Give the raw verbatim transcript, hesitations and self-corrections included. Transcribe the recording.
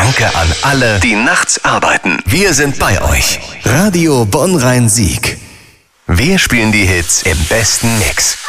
Danke an alle, die nachts arbeiten. Wir sind bei euch. Radio Bonn-Rhein-Sieg. Wir spielen die Hits im besten Mix.